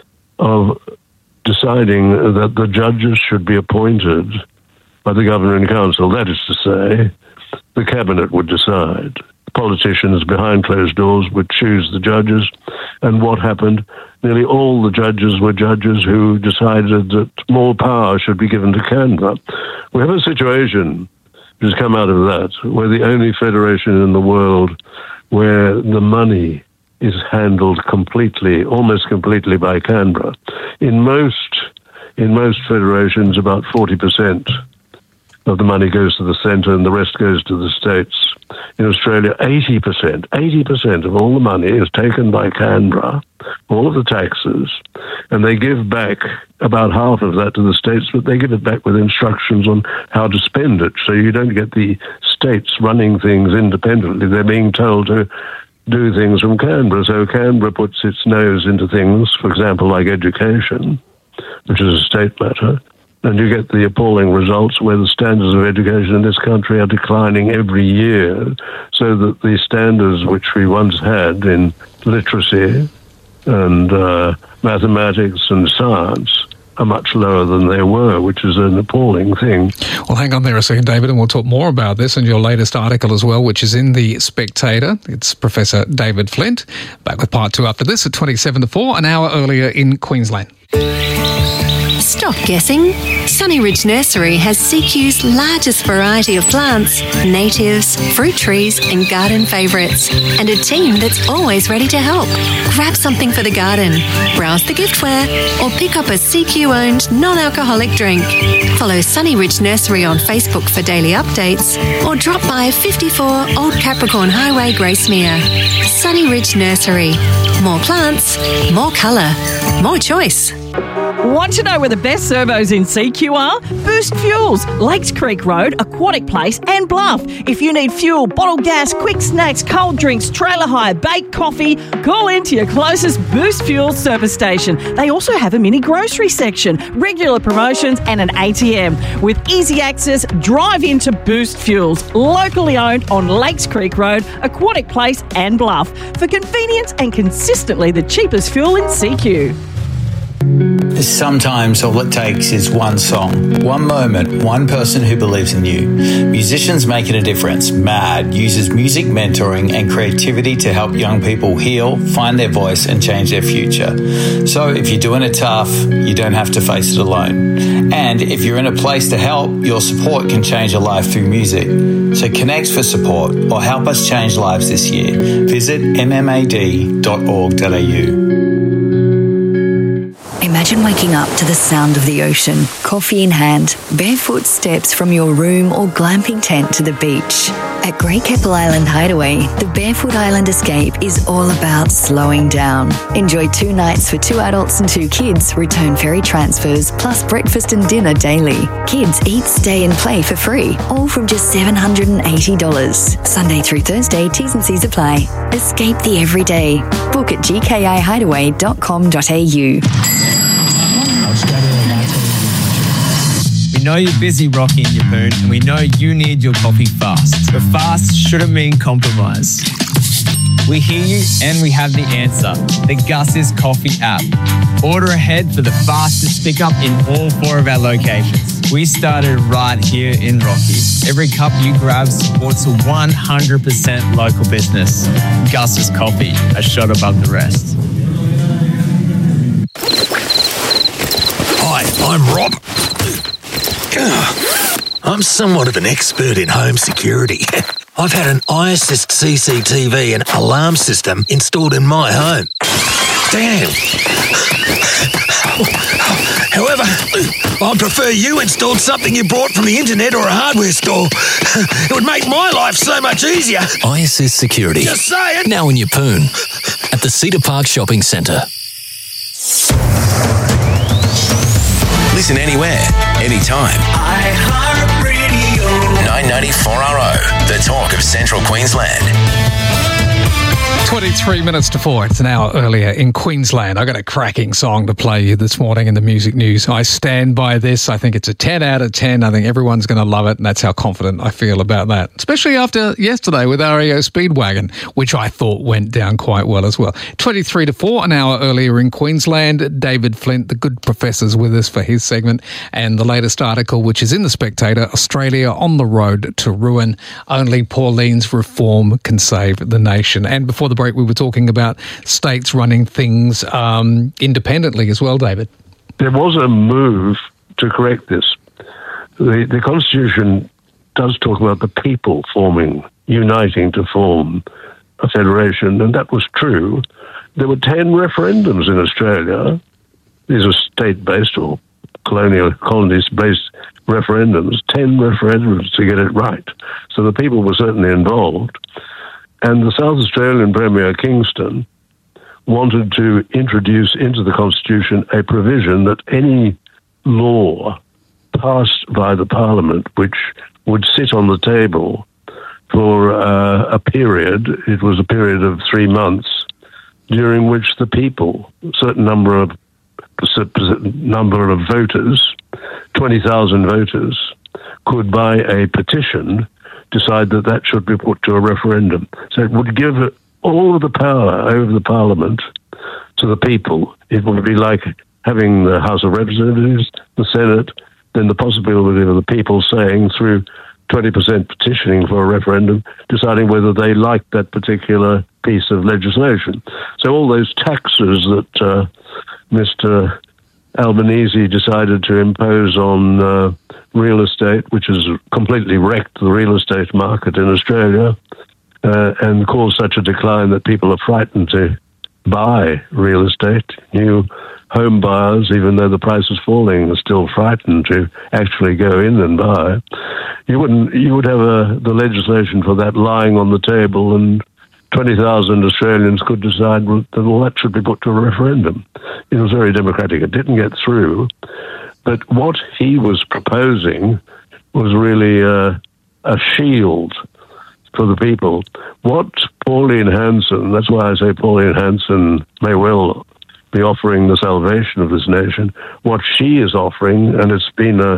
of deciding that the judges should be appointed by the Governor in Council. That is to say, the Cabinet would decide. Politicians behind closed doors would choose the judges. And what happened? Nearly all the judges were judges who decided that more power should be given to Canberra. We have a situation which has come out of that, where the only federation in the world where the money is handled completely, almost completely by Canberra. In most, in most federations, about forty percent of the money goes to the centre and the rest goes to the states. In Australia, eighty percent, eighty percent of all the money is taken by Canberra, all of the taxes, and they give back about half of that to the states, but they give it back with instructions on how to spend it. So you don't get the states running things independently. They're being told to do things from Canberra. So Canberra puts its nose into things, for example, like education, which is a state matter. And you get the appalling results where the standards of education in this country are declining every year, so that the standards which we once had in literacy and uh, mathematics and science are much lower than they were, which is an appalling thing.
Well, hang on there a second, David, and we'll talk more about this in your latest article as well, which is in The Spectator. It's Professor David Flint. Back with part two after this at twenty-seven to four, an hour earlier in Queensland.
Stop guessing. Sunny Ridge Nursery has C Q's largest variety of plants, natives, fruit trees and garden favourites, and a team that's always ready to help. Grab something for the garden, browse the giftware, or pick up a C Q-owned non-alcoholic drink. Follow Sunny Ridge Nursery on Facebook for daily updates, or drop by fifty-four Old Capricorn Highway, Gracemere. Sunny Ridge Nursery. More plants, more colour, more choice.
Want to know where the best servos in C Q are? Boost Fuels, Lakes Creek Road, Aquatic Place and Bluff. If you need fuel, bottled gas, quick snacks, cold drinks, trailer hire, baked coffee, call into your closest Boost Fuels service station. They also have a mini grocery section, regular promotions and an A T M. With easy access, drive into Boost Fuels, locally owned on Lakes Creek Road, Aquatic Place and Bluff. For convenience and consistently the cheapest fuel in C Q.
Sometimes all it takes is one song, one moment, one person who believes in you. Musicians Making a Difference, MAD, uses music mentoring and creativity to help young people heal, find their voice and change their future. So if you're doing it tough, you don't have to face it alone. And if you're in a place to help, your support can change a life through music. So connect for support or help us change lives this year. Visit m m a d dot org dot a u.
Imagine waking up to the sound of the ocean, coffee in hand, barefoot steps from your room or glamping tent to the beach. At Great Keppel Island Hideaway, the Barefoot Island Escape is all about slowing down. Enjoy two nights for two adults and two kids, return ferry transfers, plus breakfast and dinner daily. Kids eat, stay and play for free, all from just seven hundred eighty dollars. Sunday through Thursday, T's and C's apply. Escape the everyday. Book at g k i hideaway dot com dot a u.
We know you're busy, Rocky and your poon, and we know you need your coffee fast. But fast shouldn't mean compromise. We hear you and we have the answer. The Gus's Coffee app. Order ahead for the fastest pickup in all four of our locations. We started right here in Rocky. Every cup you grab supports a one hundred percent local business. Gus's Coffee, a shot above the rest.
Hi, I'm Rob. I'm somewhat of an expert in home security. I've had an iAssist C C T V and alarm system installed in my home. Damn. However, I'd prefer you installed something you bought from the internet or a hardware store. It would make my life so much easier.
iAssist Security.
Just saying.
Now in your poon. At the Cedar Park Shopping Centre.
Listen anywhere, anytime. iHeartRadio. nine ninety-four R O, the talk of Central Queensland.
twenty-three minutes to four. It's an hour earlier in Queensland. I got a cracking song to play you this morning in the music news. I stand by this. I think it's a ten out of ten. I think everyone's going to love it, and that's how confident I feel about that. Especially after yesterday with R E O Speedwagon, which I thought went down quite well as well. twenty-three to four, an hour earlier in Queensland. David Flint, the good professor's with us for his segment, and the latest article, which is in The Spectator, Australia on the road to ruin. Only Pauline's reform can save the nation. And before the break, we were talking about states running things um, independently as well, David.
There was a move to correct this. The, the Constitution does talk about the people forming, uniting to form a federation, and that was true. There were ten referendums in Australia. These are state-based or colonial colonies-based referendums, ten referendums to get it right. So the people were certainly involved. And the South Australian Premier Kingston wanted to introduce into the Constitution a provision that any law passed by the Parliament, which would sit on the table for uh, a period, it was a period of three months, during which the people, a certain number of number of voters, twenty thousand voters, could by a petition decide that that should be put to a referendum. So it would give all of the power over the Parliament to the people. It would be like having the House of Representatives, the Senate, then the possibility of the people saying through twenty percent petitioning for a referendum, deciding whether they liked that particular piece of legislation. So all those taxes that uh, Mister Albanese decided to impose on uh, real estate, which has completely wrecked the real estate market in Australia, uh, and caused such a decline that people are frightened to buy real estate. New home buyers, even though the price is falling, are still frightened to actually go in and buy. You wouldn't. You would have a, the legislation for that lying on the table, and twenty thousand Australians could decide that well, that should be put to a referendum. It was very democratic. It didn't get through. But what he was proposing was really a, a shield for the people. What Pauline Hanson, that's why I say Pauline Hanson may well be offering the salvation of this nation, what she is offering, and it's been a,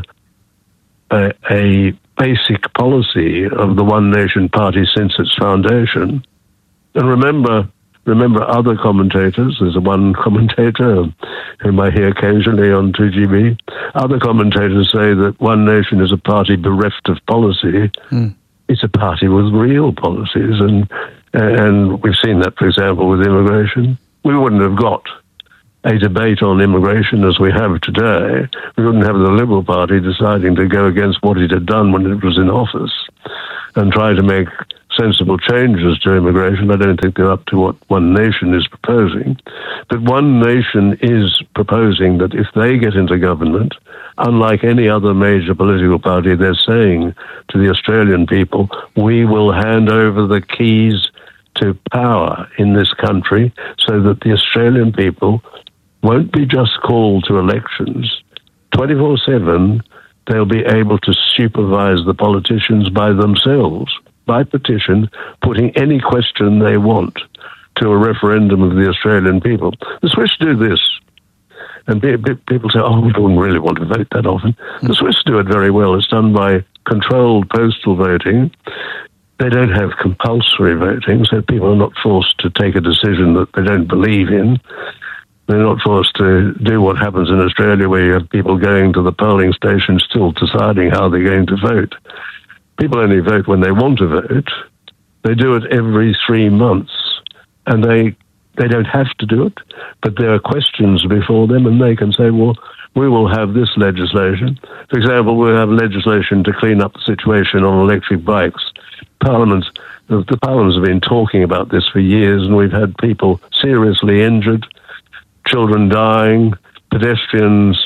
a, a basic policy of the One Nation Party since its foundation. And remember, remember other commentators. There's a one commentator whom I hear occasionally on two G B. Other commentators say that One Nation is a party bereft of policy. Mm. It's a party with real policies, and and we've seen that, for example, with immigration. We wouldn't have got a debate on immigration as we have today. We wouldn't have the Liberal Party deciding to go against what it had done when it was in office and try to make sensible changes to immigration. I don't think they're up to what One Nation is proposing. But One Nation is proposing that if they get into government, unlike any other major political party, they're saying to the Australian people, we will hand over the keys to power in this country so that the Australian people won't be just called to elections. twenty-four seven, they'll be able to supervise the politicians by themselves, by petition, putting any question they want to a referendum of the Australian people. The Swiss do this. And people say, oh, we don't really want to vote that often. The Swiss do it very well. It's done by controlled postal voting. They don't have compulsory voting, so people are not forced to take a decision that they don't believe in. They're not forced to do what happens in Australia, where you have people going to the polling station still deciding how they're going to vote. People only vote when they want to vote. They do it every three months, and they they don't have to do it, but there are questions before them, and they can say, well, we will have this legislation. For example, we'll have legislation to clean up the situation on electric bikes. Parliament, the, the parliaments have been talking about this for years, and we've had people seriously injured, children dying, pedestrians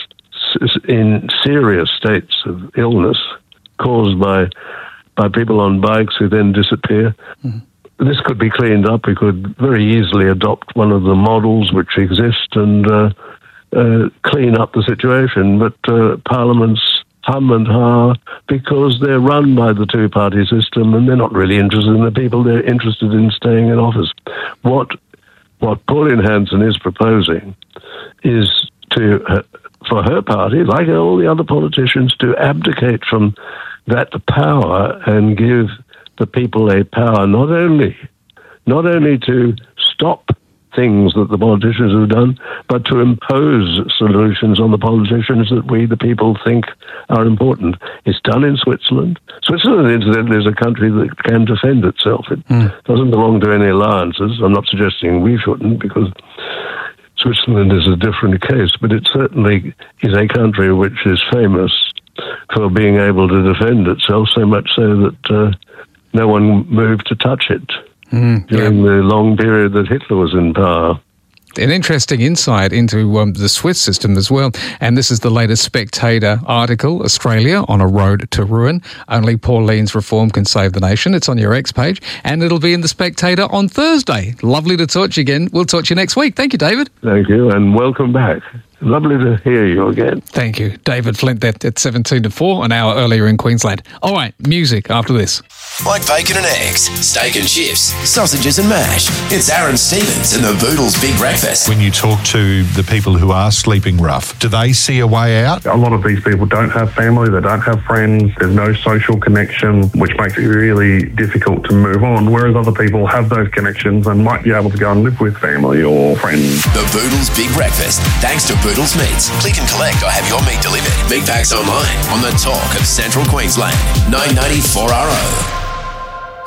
in serious states of illness caused by by people on bikes who then disappear. Mm-hmm. This could be cleaned up. We could very easily adopt one of the models which exist and uh, uh, clean up the situation. But uh, parliaments hum and ha because they're run by the two-party system, and they're not really interested in the people. They're interested in staying in office. What what Pauline Hanson is proposing is to, uh, for her party, like all the other politicians, to abdicate from that power and give the people a power not only not only to stop things that the politicians have done, but to impose solutions on the politicians that we, the people, think are important. It's done in Switzerland. Switzerland, incidentally, is a country that can defend itself. It mm. doesn't belong to any alliances. I'm not suggesting we shouldn't, because Switzerland is a different case, but it certainly is a country which is famous for being able to defend itself, so much so that uh, no one moved to touch it mm, during yeah. the long period that Hitler was in power.
An interesting insight into um, the Swiss system as well. And this is the latest Spectator article, Australia on a road to ruin. Only Pauline's reform can save the nation. It's on your X page, and it'll be in the Spectator on Thursday. Lovely to talk to you again. We'll talk to you next week. Thank you, David.
Thank you, and welcome back. Lovely to hear you again.
Thank you. David Flint, that at seventeen to four, an hour earlier in Queensland. All right, music after this.
Like bacon and eggs, steak and chips, sausages and mash. It's Aaron Stevens and the Boodles Big Breakfast.
When you talk to the people who are sleeping rough, do they see a way out?
A lot of these people don't have family, they don't have friends, there's no social connection, which makes it really difficult to move on, whereas other people have those connections and might be able to go and live with family or friends.
The Boodles Big Breakfast, thanks to Boodles Meats. Click and collect or have your meat delivered. Meat packs online on the talk of Central Queensland. nine ninety-four R O.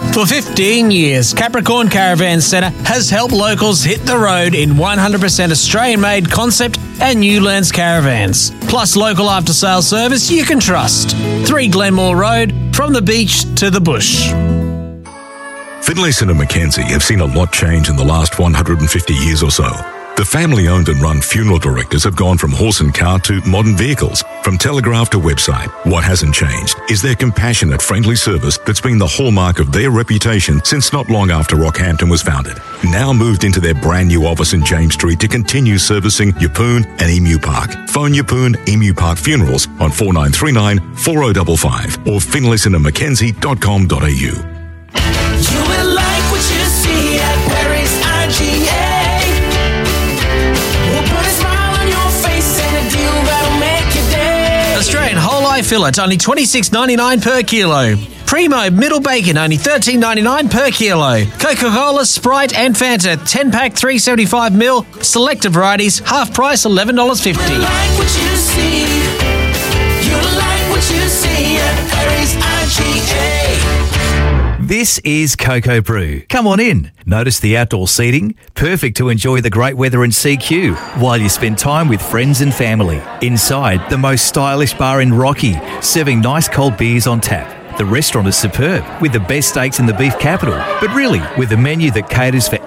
For fifteen years, Capricorn Caravan Centre has helped locals hit the road in one hundred percent Australian-made concept and Newlands caravans. Plus local after-sales service you can trust. three Glenmore Road, from the beach to the bush.
Finlayson and Mackenzie have seen a lot change in the last one hundred fifty years or so. The family-owned and run funeral directors have gone from horse and cart to modern vehicles, from telegraph to website. What hasn't changed is their compassionate, friendly service that's been the hallmark of their reputation since not long after Rockhampton was founded. Now moved into their brand new office in James Street to continue servicing Yeppoon and Emu Park. Phone Yeppoon Emu Park Funerals on four nine three nine, four oh five five or finlayson and mackenzie dot com dot a u.
You will like what you see at Perry's I G A.
Australian whole eye fillet only twenty-six ninety-nine per kilo. Primo middle bacon only thirteen ninety-nine per kilo. Coca-Cola, Sprite and Fanta ten pack three seventy-five mil. Selected varieties half price eleven dollars fifty.
You like what you see. You like what you see at Perry's I G A.
This is Cocoa Brew. Come on in. Notice the outdoor seating, perfect to enjoy the great weather in C Q while you spend time with friends and family. Inside, the most stylish bar in Rocky, serving nice cold beers on tap. The restaurant is superb, with the best steaks in the beef capital, but really, with a menu that caters for